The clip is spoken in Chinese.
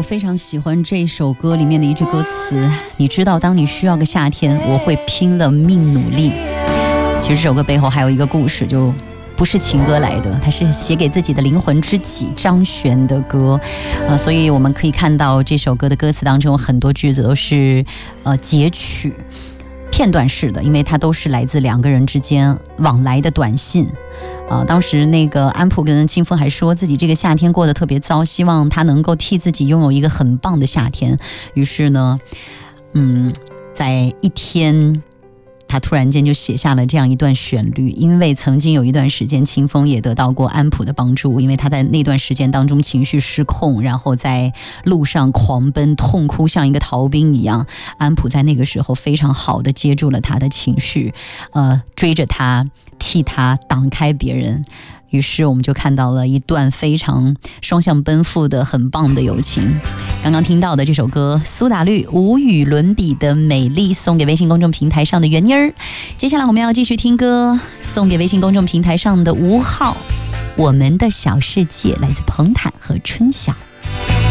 我非常喜欢这首歌里面的一句歌词，你知道当你需要个夏天，我会拼了命努力。其实这首歌背后还有一个故事，就不是情歌来的，它是写给自己的灵魂知己张悬的歌，所以我们可以看到这首歌的歌词当中有很多句子都是截取片段式的，因为它都是来自两个人之间往来的短信。当时那个安普跟清风还说自己这个夏天过得特别糟，希望他能够替自己拥有一个很棒的夏天。于是呢，在一天他突然间就写下了这样一段旋律，因为曾经有一段时间清风也得到过安普的帮助，因为他在那段时间当中情绪失控，然后在路上狂奔痛哭，像一个逃兵一样。安普在那个时候非常好的接住了他的情绪，追着他，替他挡开别人。于是我们就看到了一段非常双向奔赴的很棒的友情。刚刚听到的这首歌苏打绿无与伦比的美丽，送给微信公众平台上的袁妮儿。接下来我们要继续听歌，送给微信公众平台上的吴浩，我们的小世界，来自彭坦和春晓。